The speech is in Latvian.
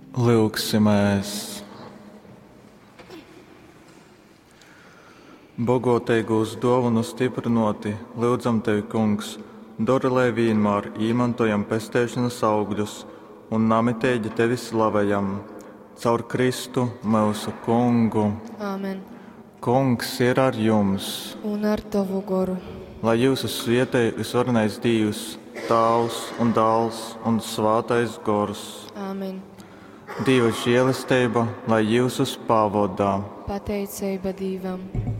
Lūksimies! Bogoteigūs dāvanu stiprinoti, lūdzam Tevi, Kungs, dori, lai vienmēr izmantojam pestēšanas augļus un namitēģi Tevi slavējam. Caur Kristu mūsu Kungu. Āmen. Kungs ir ar jums. Un ar Tavu goru. Lai jūsu svētī visvarenais Dievs, Tēvs un Dēls un Svētais Gors. Āmen. Dieva žēlastība, lai jūsus pavadā. Pateicība Dievam.